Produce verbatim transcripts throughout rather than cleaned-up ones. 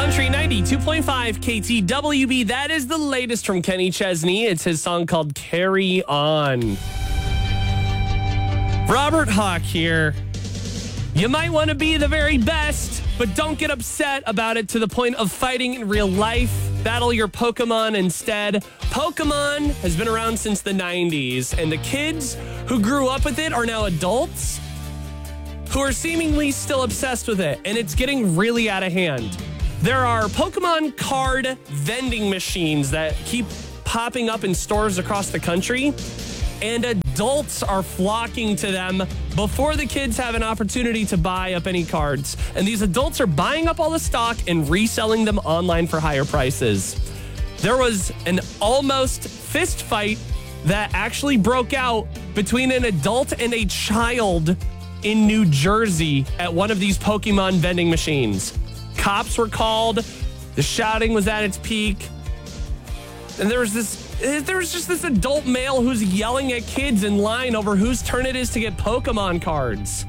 Country ninety-two point five K T W B. That is the latest from Kenny Chesney. It's his song called Carry On. Robert Hawk here. You might want to be the very best, but don't get upset about it to the point of fighting in real life. Battle your Pokemon instead. Pokemon has been around since the nineties, and the kids who grew up with it are now adults who are seemingly still obsessed with it, and it's getting really out of hand. There are Pokemon card vending machines that keep popping up in stores across the country, and adults are flocking to them before the kids have an opportunity to buy up any cards. And these adults are buying up all the stock and reselling them online for higher prices. There was an almost fist fight that actually broke out between an adult and a child in New Jersey at one of these Pokemon vending machines. Cops were called. The shouting was at its peak. And there was this there was just this adult male who's yelling at kids in line over whose turn it is to get Pokemon cards.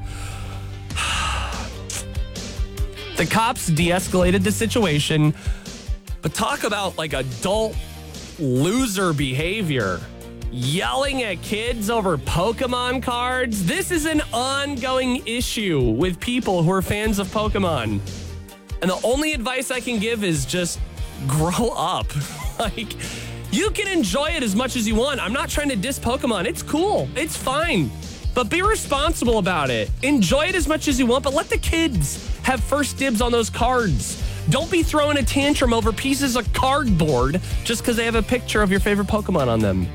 The cops de-escalated the situation, but talk about like adult loser behavior. Yelling at kids over Pokemon cards. This is an ongoing issue with people who are fans of Pokemon. And the only advice I can give is just grow up. Like, you can enjoy it as much as you want. I'm not trying to diss Pokemon. It's cool. It's fine. But be responsible about it. Enjoy it as much as you want, but let the kids have first dibs on those cards. Don't be throwing a tantrum over pieces of cardboard just because they have a picture of your favorite Pokemon on them.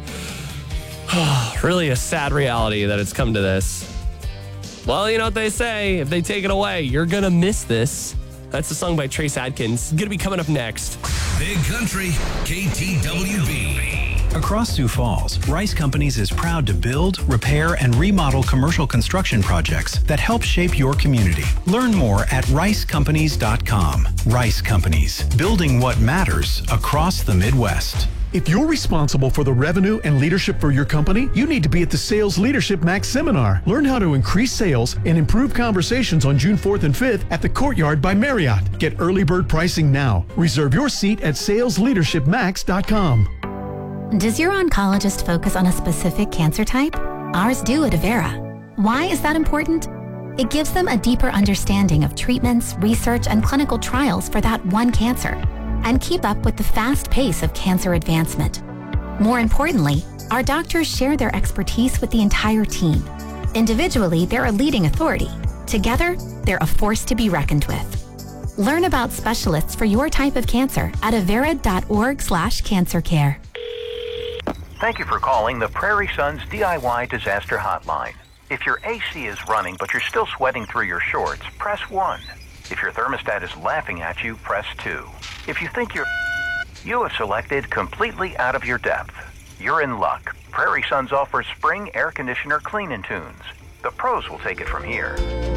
Really a sad reality that it's come to this. Well, you know what they say. If they take it away, you're going to miss this. That's a song by Trace Adkins. Going to be coming up next. Big Country, K T W B. Across Sioux Falls, Rice Companies is proud to build, repair, and remodel commercial construction projects that help shape your community. Learn more at rice companies dot com. Rice Companies, building what matters across the Midwest. If you're responsible for the revenue and leadership for your company, you need to be at the Sales Leadership Max Seminar. Learn how to increase sales and improve conversations on June fourth and fifth at the Courtyard by Marriott. Get early bird pricing now. Reserve your seat at sales leadership max dot com. Does your oncologist focus on a specific cancer type? Ours do at Avera. Why is that important? It gives them a deeper understanding of treatments, research, and clinical trials for that one cancer, and keep up with the fast pace of cancer advancement. More importantly, our doctors share their expertise with the entire team. Individually, they're a leading authority. Together, they're a force to be reckoned with. Learn about specialists for your type of cancer at avera dot org slash cancer care. Thank you for calling the Prairie Sons D I Y Disaster Hotline. If your A C is running but you're still sweating through your shorts, press one. If your thermostat is laughing at you, press two. If you think you're... You have selected completely out of your depth. You're in luck. Prairie Sons offers spring air conditioner clean-in tunes. The pros will take it from here.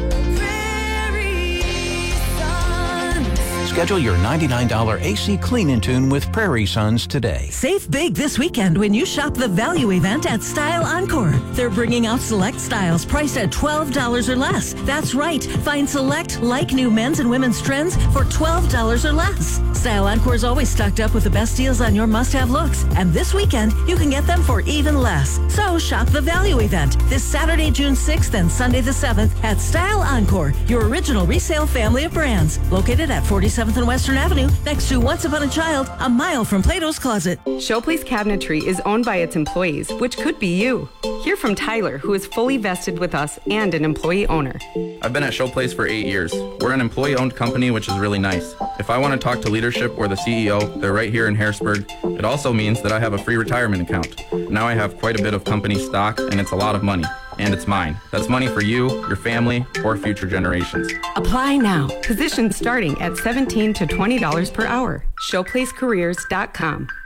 Schedule your ninety-nine dollars A C clean-in tune with Prairie Sons today. Save big this weekend when you shop the value event at Style Encore. They're bringing out select styles priced at twelve dollars or less. That's right. Find select, like new men's and women's trends for twelve dollars or less. Style Encore is always stocked up with the best deals on your must-have looks. And this weekend, you can get them for even less. So shop the value event this Saturday, June sixth and Sunday the seventh at Style Encore, your original resale family of brands. Located at forty-seventh and Western Avenue, next to Once Upon a Child, a mile from Plato's Closet. Showplace Cabinetry is owned by its employees, which could be you. Hear from Tyler, who is fully vested with us and an employee owner. I've been at Showplace for eight years. We're an employee-owned company, which is really nice. If I want to talk to leadership or the C E O, they're right here in Harrisburg. It also means that I have a free retirement account. Now I have quite a bit of company stock, and it's a lot of money. And it's mine. That's money for you, your family, or future generations. Apply now. Positions starting at seventeen to twenty dollars per hour. showplace careers dot com.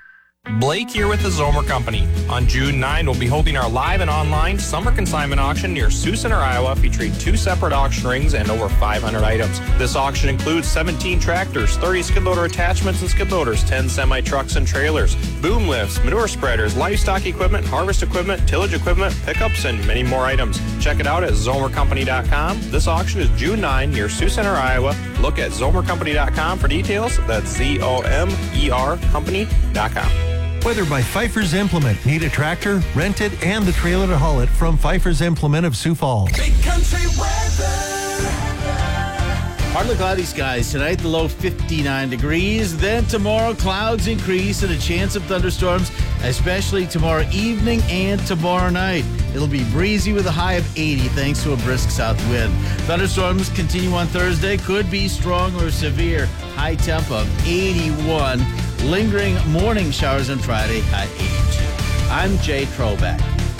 Blake here with the Zomer Company. On June ninth, we'll be holding our live and online summer consignment auction near Sioux Center, Iowa, featuring two separate auction rings and over five hundred items. This auction includes seventeen tractors, thirty skid loader attachments and skid loaders, ten semi-trucks and trailers, boom lifts, manure spreaders, livestock equipment, harvest equipment, tillage equipment, pickups, and many more items. Check it out at zomer company dot com. This auction is June ninth near Sioux Center, Iowa. Look at zomer company dot com for details. That's Z O M E R company dot com. Whether by Pfeiffer's Implement, need a tractor, rent it, and the trailer to haul it from Pfeiffer's Implement of Sioux Falls. Big country weather. Partly cloudy skies tonight, the low fifty-nine degrees. Then tomorrow, clouds increase and a chance of thunderstorms, especially tomorrow evening and tomorrow night. It'll be breezy with a high of eighty thanks to a brisk south wind. Thunderstorms continue on Thursday, could be strong or severe. High temp of eighty-one. Lingering morning showers on Friday, high eighty-two. I'm Jay Trobeck.